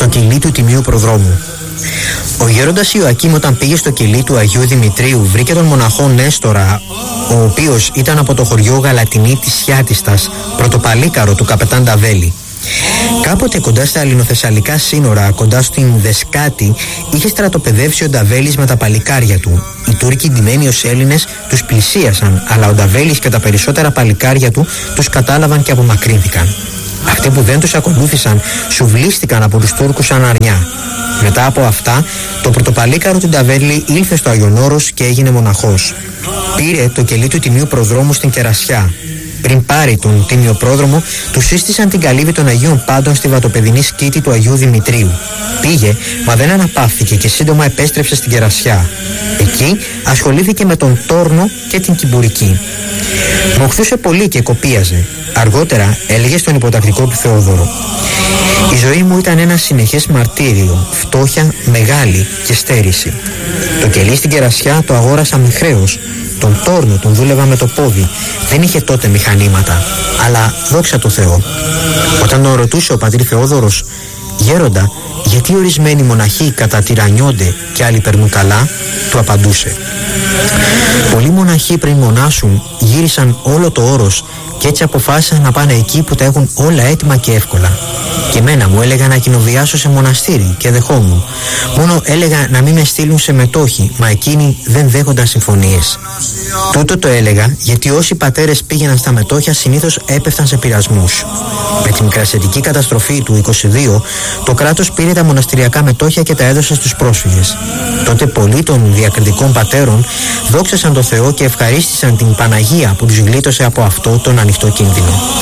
το κελί του Τιμίου Προδρόμου. Ο γέροντας Ιωακήμ, όταν πήγε στο κελί του Αγίου Δημητρίου, βρήκε τον μοναχό Νέστορα, ο οποίος ήταν από το χωριό Γαλατινή της Χιάτιστας, πρωτοπαλίκαρο του καπετάν Νταβέλη. Κάποτε κοντά στα ελληνοθεσσαλικά σύνορα, κοντά στην Δεσκάτη, είχε στρατοπεδεύσει ο Νταβέλης με τα παλικάρια του. Οι Τούρκοι, ντυμένοι ως Έλληνες, τους πλησίασαν, αλλά ο Νταβέλης και τα περισσότερα παλικάρια του τους κατάλαβαν και απομακρύνθηκαν. Αυτοί που δεν τους ακολούθησαν σουβλίστηκαν από τους Τούρκους σαν αρνιά. Μετά από αυτά, το πρωτοπαλίκαρο του Νταβέλη ήλθε στο Άγιον Όρος και έγινε μοναχός. Πήρε το κελί του Τιμίου Προδρόμου στην Κερασιά. Πριν πάρει τον Τίμιο Πρόδρομο, του σύστησαν την καλύβη των Αγίων Πάντων στη βατοπεδινή σκήτη του Αγίου Δημητρίου. Πήγε, μα δεν αναπαύθηκε και σύντομα επέστρεψε στην Κερασιά. Εκεί ασχολήθηκε με τον Τόρνο και την Κυμπουρική. Μοχθούσε πολύ και κοπίαζε. Αργότερα έλεγε στον υποτακτικό του Θεόδωρο: «Η ζωή μου ήταν ένα συνεχές μαρτύριο, φτώχεια μεγάλη και στέρηση. Το κελί στην Κερασιά το αγόρασα με χρέος. Τον Τόρνο τον δούλευα με το πόδι. Δεν είχε τότε μηχανήματα, αλλά δόξα τω Θεώ». Όταν τον ρωτούσε ο πατήρ Θεόδωρος: «Γέροντα, γιατί ορισμένοι μοναχοί κατατυραννιόνται και άλλοι περνούν καλά?» του απαντούσε: «Πολλοί μοναχοί πριν μονάσουν γύρισαν όλο το όρος και έτσι αποφάσισαν να πάνε εκεί που τα έχουν όλα έτοιμα και εύκολα. Και εμένα μου έλεγα να κοινοβιάσω σε μοναστήρι και δεχόμουν. Μόνο έλεγα να μην με στείλουν σε μετόχη, μα εκείνοι δεν δέχονταν συμφωνίες. Τούτο το έλεγα γιατί όσοι πατέρες πήγαιναν στα μετόχια συνήθως έπεφταν σε πειρασμούς. Με τη μικρασιατική καταστροφή του 22, το κράτος πήρε τα μοναστηριακά μετόχια και τα έδωσε στους πρόσφυγες. Τότε πολλοί των διακριτικών πατέρων δόξασαν το Θεό και ευχαρίστησαν την Παναγία που τους γλίτωσε από αυτό τον ανοιχτό κίνδυνο.